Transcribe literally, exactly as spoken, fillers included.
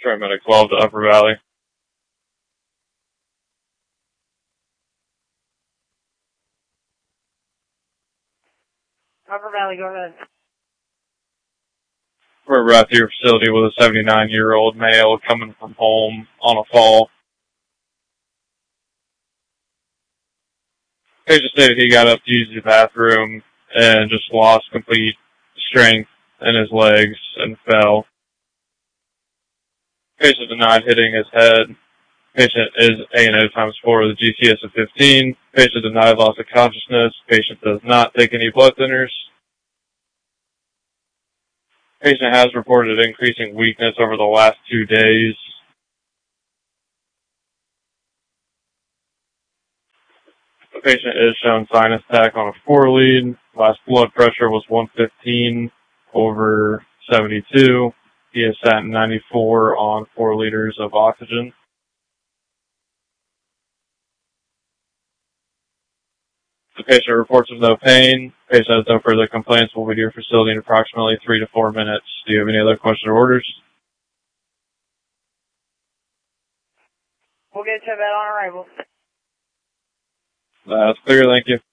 Paramedic twelve to Upper Valley. Upper Valley, go ahead. We're brought to your facility with a seventy-nine-year-old male coming from home on a fall. Patient stated he got up to use the bathroom and just lost complete strength in his legs and fell. Patient denied hitting his head. Patient is A and O times four with a G C S of fifteen. Patient denied loss of consciousness. Patient does not take any blood thinners. Patient has reported increasing weakness over the last two days. The patient is shown sinus attack on a four lead. Last blood pressure was one fifteen over seventy-two. He is sat ninety-four on four liters of oxygen. The patient reports of no pain. The patient has no further complaints. We'll be to your facility in approximately three to four minutes. Do you have any other questions or orders? We'll get to that on arrival. That's clear, thank you.